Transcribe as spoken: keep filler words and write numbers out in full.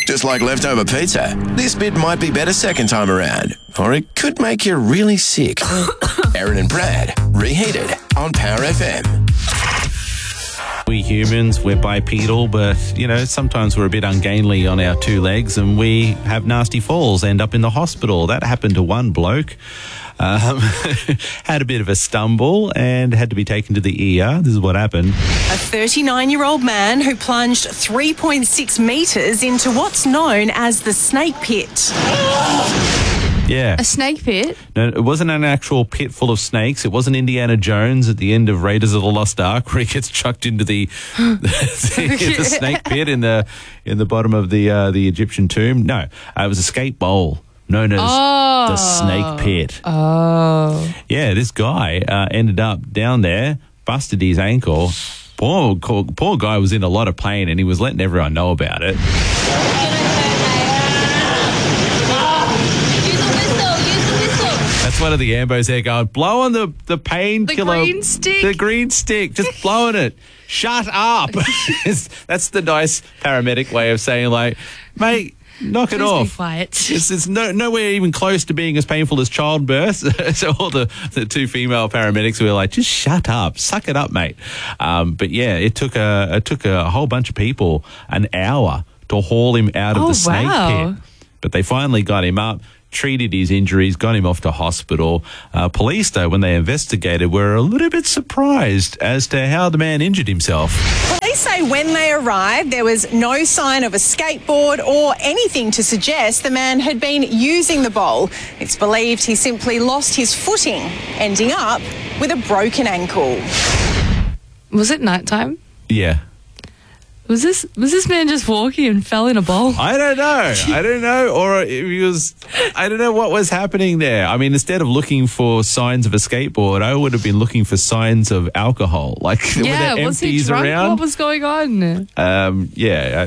Just like leftover pizza, this bit might be better second time around, or it could make you really sick. Erin and Brad, Reheated on Power F M. We humans, we're bipedal, but, you know, sometimes we're a bit ungainly on our two legs and we have nasty falls, end up in the hospital. That happened to one bloke. Um, had a bit of a stumble and had to be taken to the E R. This is what happened. A thirty-nine-year-old man who plunged three point six metres into what's known as the snake pit. Yeah. A snake pit? No, it wasn't an actual pit full of snakes. It wasn't Indiana Jones at the end of Raiders of the Lost Ark where he gets chucked into the the, the snake pit in the in the bottom of the uh, the Egyptian tomb. No, uh, it was a skate bowl known as oh. the snake pit. Oh. Yeah, this guy uh, ended up down there, busted his ankle. Poor, poor guy was in a lot of pain and he was letting everyone know about it. That's one of the ambos there going, blow on the, the painkiller. The green stick. The green stick. Just blowing it. Shut up. That's the nice paramedic way of saying, like, mate, knock it Please off. Be quiet. It's, it's no, nowhere even close to being as painful as childbirth. So all the, the two female paramedics were like, just shut up. Suck it up, mate. Um, but, yeah, it took a it took a whole bunch of people an hour to haul him out of Oh, the snake wow. pit. But they finally got him up, treated his injuries, got him off to hospital. Uh, police, though, when they investigated, were a little bit surprised as to how the man injured himself. Police say when they arrived, there was no sign of a skateboard or anything to suggest the man had been using the bowl. It's believed he simply lost his footing, ending up with a broken ankle. Was it nighttime? Yeah. Was this was this man just walking and fell in a bowl? I don't know. I don't know. Or he was, I don't know what was happening there. I mean, instead of looking for signs of a skateboard, I would have been looking for signs of alcohol. Like, Yeah, were there was he empties drunk? around? What was going on? Um, yeah.